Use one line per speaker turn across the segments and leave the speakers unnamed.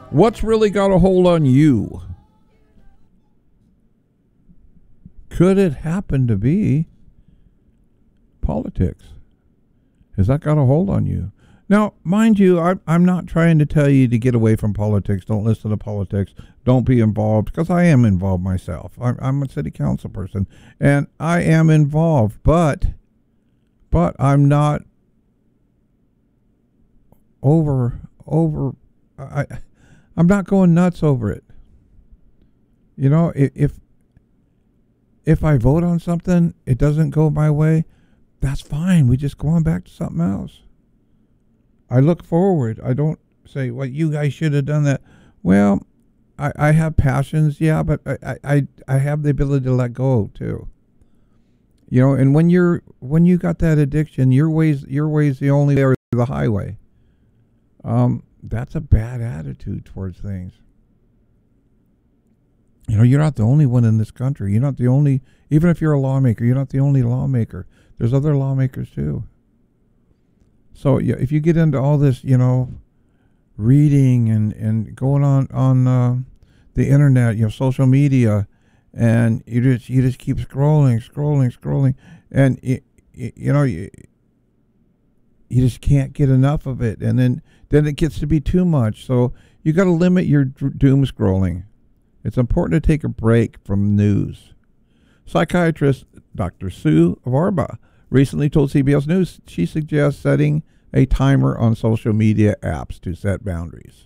What's really got a hold on you? Could it happen to be politics? Has that got a hold on you? Now, mind you, I'm not trying to tell you to get away from politics. Don't listen to politics. Don't be involved, because I am involved myself. I'm a city council person, and I am involved, but I'm not I'm not going nuts over it. You know, if I vote on something, it doesn't go my way, that's fine. We just go on back to something else. I look forward. I don't say, well, you guys should have done that. Well, I have passions, yeah, but I have the ability to let go too. You know, and when you got that addiction, your way's the only way or the highway. That's a bad attitude towards things. You know, you're not the only one in this country. You're not the only, even if you're a lawmaker, you're not the only lawmaker. There's other lawmakers too. So yeah, if you get into all this, you know, reading and going on the internet, you know, social media, and you just keep scrolling, and you just can't get enough of it, and then it gets to be too much. So you got to limit your doom scrolling. It's important to take a break from news. Psychiatrist Dr. Sue Varba recently told CBS News she suggests setting a timer on social media apps to set boundaries.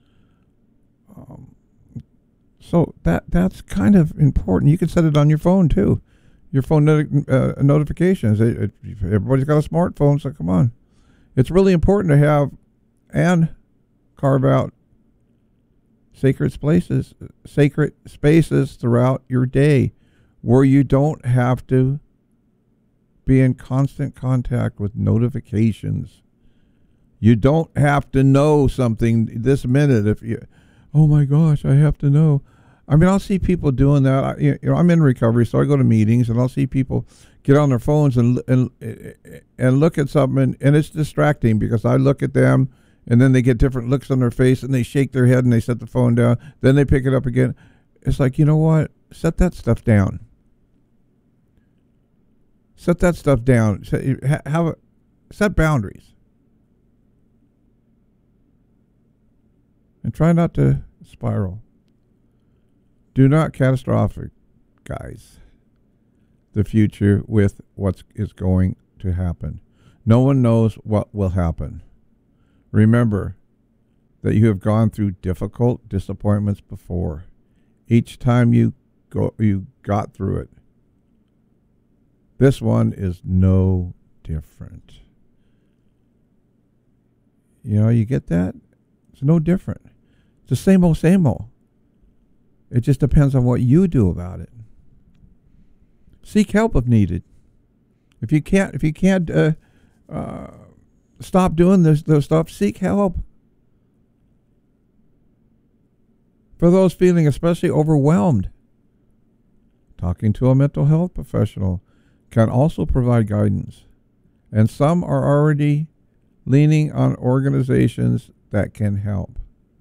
So that's kind of important. You can set it on your phone too. Your phone notifications. Everybody's got a smartphone, so come on. It's really important to have and carve out sacred spaces throughout your day where you don't have to be in constant contact with notifications. You don't have to know something this minute. If you, oh my gosh, I have to know. I mean, I'll see people doing that. You know, I'm in recovery, so I go to meetings, and I'll see people get on their phones and look at something, and it's distracting because I look at them, and then they get different looks on their face, and they shake their head, and they set the phone down. Then they pick it up again. It's like, you know what? Set that stuff down. Set that stuff down. Set boundaries. And try not to spiral. Do not catastrophize the future with what is going to happen. No one knows what will happen. Remember that you have gone through difficult disappointments before. Each time you got through it. This one is no different. You know, you get that? It's no different. It's the same old, same old. It just depends on what you do about it. Seek help if needed. If you can't stop doing those stuff, seek help. For those feeling especially overwhelmed, talking to a mental health professional can also provide guidance. And some are already leaning on organizations that can help.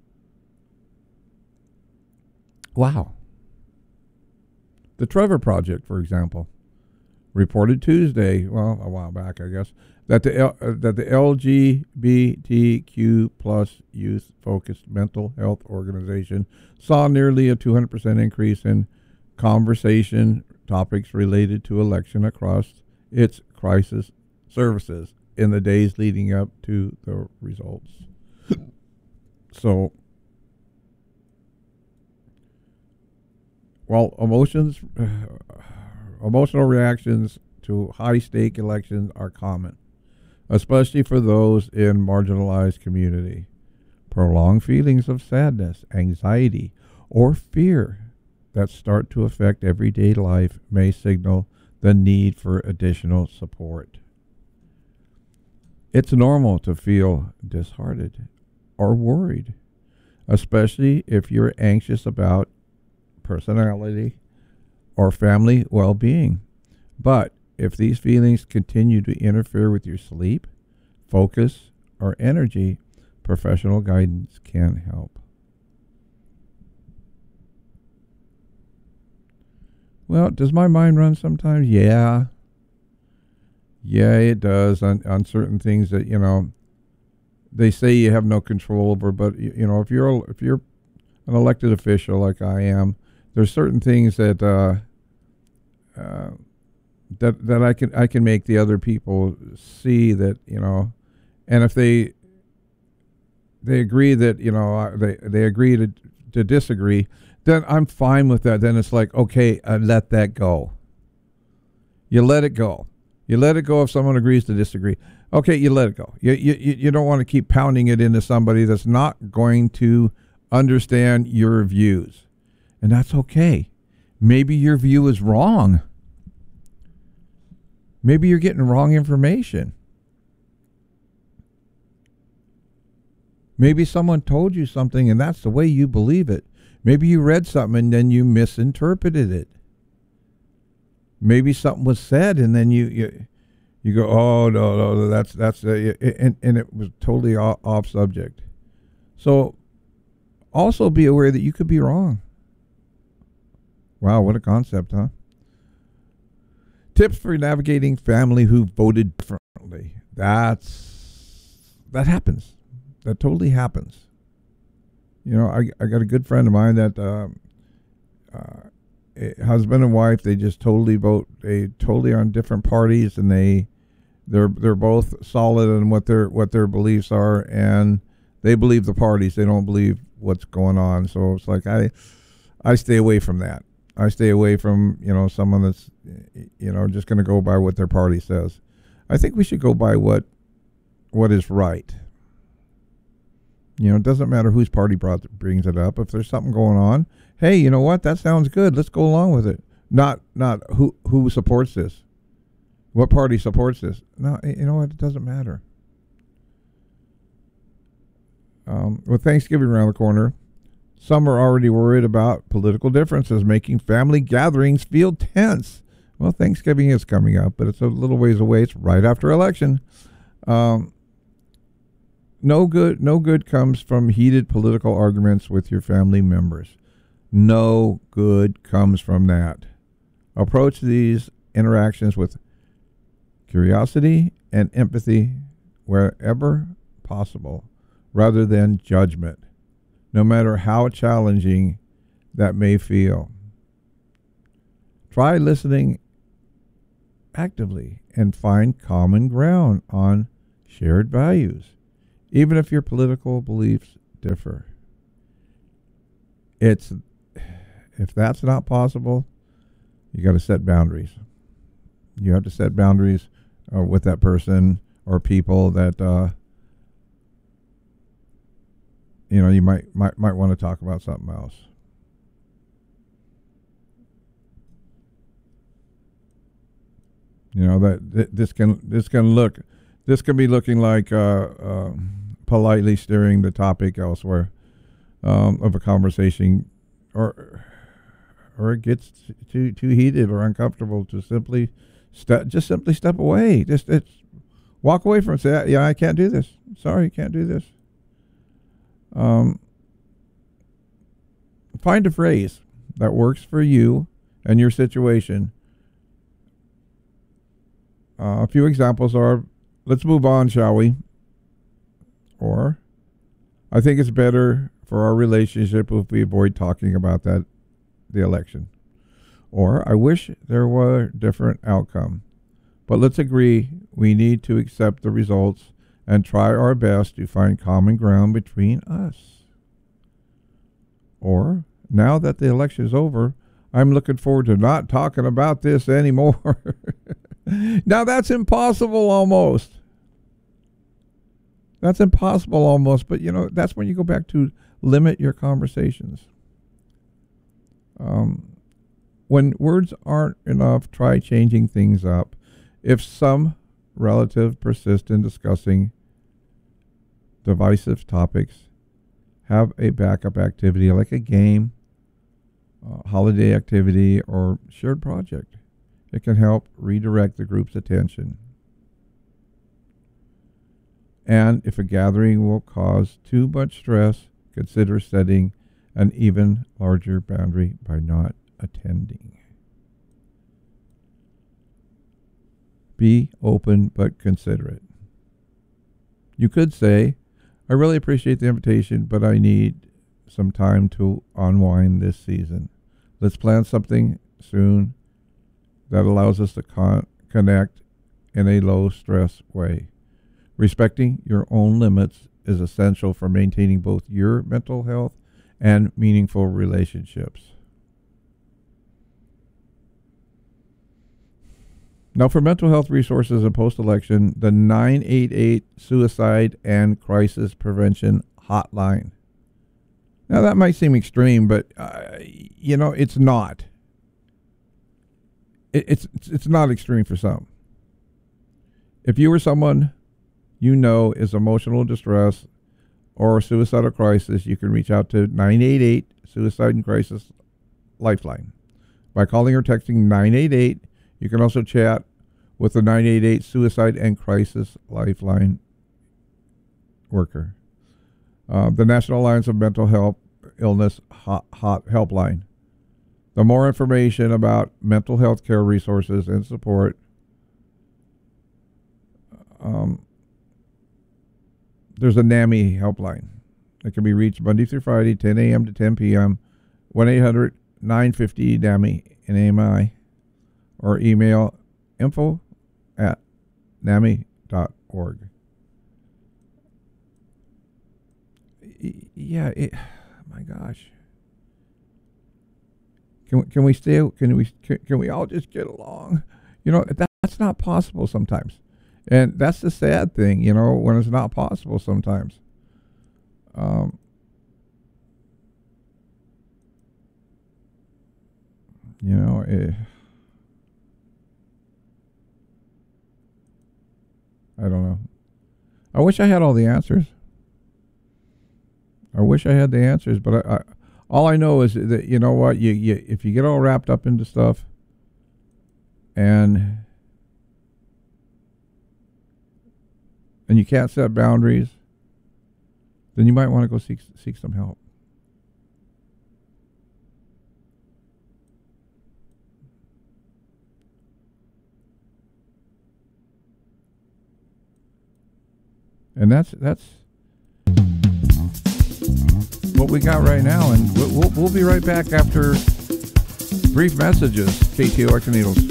Wow. The Trevor Project, for example, reported Tuesday, well, a while back, I guess, that the LGBTQ plus youth-focused mental health organization saw nearly a 200% increase in conversation topics related to election across its crisis services in the days leading up to the results. So, while emotional reactions to high-stake elections are common, especially for those in marginalized community, prolonged feelings of sadness, anxiety, or fear that start to affect everyday life may signal the need for additional support. It's normal to feel disheartened or worried, especially if you're anxious about personality or family well-being. But if these feelings continue to interfere with your sleep, focus, or energy, professional guidance can help. Well, does my mind run sometimes? Yeah. Yeah, it does on certain things that, they say you have no control over, but if you're an elected official like I am, there's certain things that that I can make the other people see that, and if they agree that, they agree to disagree, then I'm fine with that. Then it's like, okay, I let that go. You let it go. You let it go if someone agrees to disagree. Okay, you let it go. You don't want to keep pounding it into somebody that's not going to understand your views. And that's okay. Maybe your view is wrong. Maybe you're getting wrong information. Maybe someone told you something and that's the way you believe it. Maybe you read something and then you misinterpreted it. Maybe something was said and then you go, oh no, that's and it was totally off subject. So also be aware that you could be wrong. Wow, what a concept, huh? Tips for navigating family who voted differently. That happens. That totally happens. I got a good friend of mine that husband and wife, they just totally vote. They totally are on different parties, and they're both solid in what their beliefs are, and they believe the parties. They don't believe what's going on. So it's like I stay away from that. I stay away from someone that's just going to go by what their party says. I think we should go by what is right. It doesn't matter whose party brings it up. If there's something going on, hey, you know what? That sounds good. Let's go along with it. Not who supports this. What party supports this? No, you know what? It doesn't matter. With Thanksgiving around the corner, some are already worried about political differences making family gatherings feel tense. Well, Thanksgiving is coming up, but it's a little ways away. It's right after election. No good comes from heated political arguments with your family members. No good comes from that. Approach these interactions with curiosity and empathy wherever possible, rather than judgment, no matter how challenging that may feel. Try listening actively and find common ground on shared values, even if your political beliefs differ. If that's not possible, you got to set boundaries. You have to set boundaries with that person or people that you might want to talk about something else. This can be looking like politely steering the topic elsewhere of a conversation, or it gets too heated or uncomfortable to simply step away. Just walk away from it. Say, yeah, I can't do this. Sorry, can't do this. Find a phrase that works for you and your situation. A few examples are, let's move on, shall we? Or, I think it's better for our relationship if we avoid talking about the election. Or, I wish there were a different outcome. But let's agree we need to accept the results and try our best to find common ground between us. Or, now that the election is over, I'm looking forward to not talking about this anymore. Now that's impossible almost. That's impossible almost, but that's when you go back to limit your conversations. When words aren't enough, try changing things up. If some relative persists in discussing divisive topics, have a backup activity like a game, holiday activity, or shared project. It can help redirect the group's attention. And if a gathering will cause too much stress, consider setting an even larger boundary by not attending. Be open but considerate. You could say, I really appreciate the invitation, but I need some time to unwind this season. Let's plan something soon that allows us to connect in a low-stress way. Respecting your own limits is essential for maintaining both your mental health and meaningful relationships. Now, for mental health resources and post-election, the 988 Suicide and Crisis Prevention Hotline. Now, that might seem extreme, but, it's not. It's not extreme for some. If you or someone you know is emotional distress or suicidal crisis, you can reach out to 988 Suicide and Crisis Lifeline. By calling or texting 988, you can also chat with the 988 Suicide and Crisis Lifeline worker. The National Alliance of Mental Health Illness Hot Helpline. The more information about mental health care resources and support, there's a NAMI helpline. It can be reached Monday through Friday, 10 a.m. to 10 p.m., 1-800-950-NAMI, N-A-M-I, or email info@nami.org. Yeah, my gosh. Can we stay? Can we all just get along? That's not possible sometimes, and that's the sad thing. When it's not possible sometimes. I don't know. I wish I had all the answers. I wish I had the answers, but all I know is that, you know what, you if you get all wrapped up into stuff and you can't set boundaries, then you might want to go seek some help. And that's what we got right now, and we'll be right back after brief messages. KTOR Needles.